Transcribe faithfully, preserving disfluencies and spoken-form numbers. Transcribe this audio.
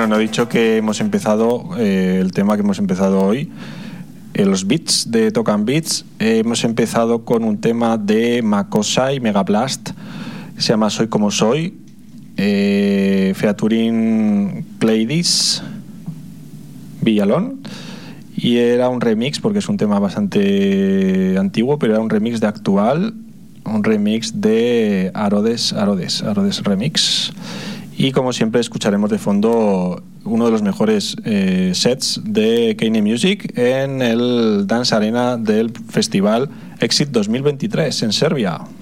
Bueno, no he dicho que hemos empezado, eh, el tema que hemos empezado hoy, eh, los beats de Tocan Beats. Eh, hemos empezado con un tema de Makossa y Megablast, se llama Soy como soy, eh, featuring Gladys Villalón, y era un remix porque es un tema bastante antiguo, pero era un remix de Actual, un remix de Arodes, Arodes, Arodes Remix. Y como siempre escucharemos de fondo uno de los mejores eh, sets de Kanye Music en el Dance Arena del festival Exit dos mil veintitrés en Serbia.